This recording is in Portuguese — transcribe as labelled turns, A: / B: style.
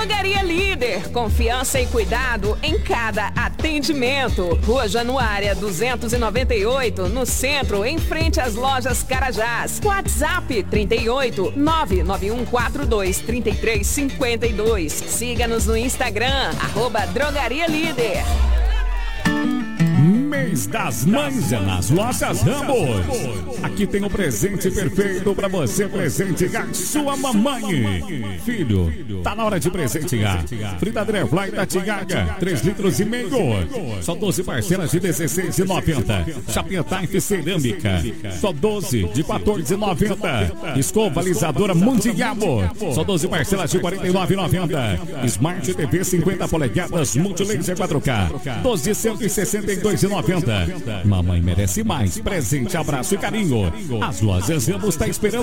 A: Drogaria Líder, confiança e cuidado em cada atendimento. Rua Januária 298, no centro, em frente às lojas Carajás. WhatsApp 38 99142 3352. Siga-nos no Instagram, @Drogaria Líder.
B: Mês das Mães é nas lojas Ramos. Aqui tem um presente perfeito para você presentear sua mamãe. Filho, tá na hora de presentear. Fritadeira Fly da Tigaga, 3,5 litros. Só 12 parcelas de R$16,90. Chapinha Type cerâmica, só 12 de R$14,90. Escova alisadora Mundial, só 12 parcelas de R$49,90. Smart TV 50 polegadas Multilaser 4K, 12 de R$162,90. Mamãe merece mais. Presente, abraço e carinho. As lojas Ramos está esperando